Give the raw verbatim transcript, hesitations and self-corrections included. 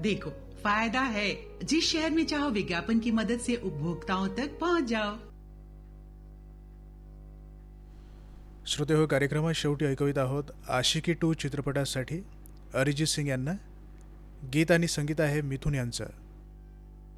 देखो, फायदा है। जिस शहर में चाहो विज्ञापन की मदद से उपभोक्ताओं तक पहुंच जाओ। श्रोते हो, कार्यक्रमात शेवटी ऐकवित आहोत आशिकी टू चित्रपटासाठी अरिजित सिंग यांना. गीत आणि संगीत आहे मिथुन यांचं.